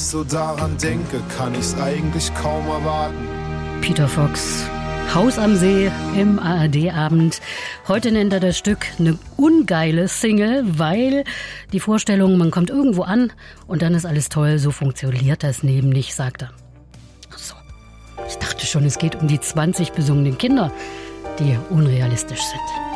so daran denke, kann ich's eigentlich kaum erwarten. Peter Fox, Haus am See im ARD-Abend. Heute nennt er das Stück eine ungeile Single, weil die Vorstellung, man kommt irgendwo an und dann ist alles toll, so funktioniert das Leben nicht, sagt er. Ach so, ich dachte schon, es geht um die 20 besungenen Kinder, die unrealistisch sind.